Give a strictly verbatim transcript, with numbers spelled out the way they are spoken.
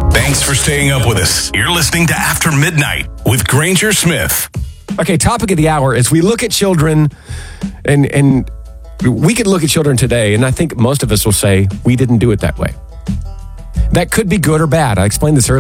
Thanks for staying up with us. You're listening to After Midnight with Granger Smith. Okay, topic of the hour is we look at children and and we could look at children today, and I think most of us will say we didn't do it that way. That could be good or bad. I explained this earlier.